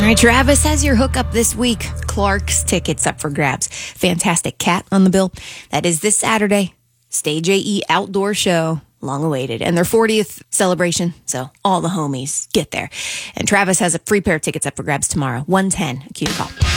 right, Travis has your hookup this week. Clark's tickets up for grabs. Fantastic Cat on the bill. That is this Saturday. Stage AE outdoor show. Long awaited. And their 40th celebration. So all the homies get there. And Travis has a free pair of tickets up for grabs tomorrow. 110. Cue to call.